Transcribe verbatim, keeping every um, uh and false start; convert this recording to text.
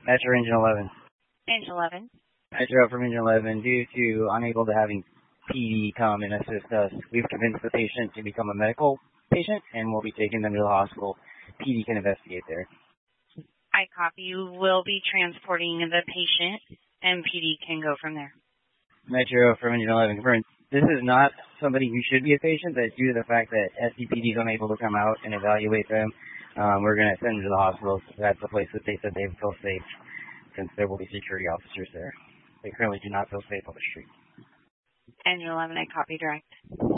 Metro Engine eleven. Engine eleven. Metro from Engine eleven. Due to unable to having P D come and assist us, we've convinced the patient to become a medical patient, and we'll be taking them to the hospital. P D can investigate there. I copy. You will be transporting the patient, and P D can go from there. Metro from Engine eleven confirmed. This is not somebody who should be a patient, but due to the fact that S C P D is unable to come out and evaluate them, um, we're going to send them to the hospital. That's the place that they said they feel safe, since there will be security officers there. They currently do not feel safe on the street. Engine eleven, I copy direct.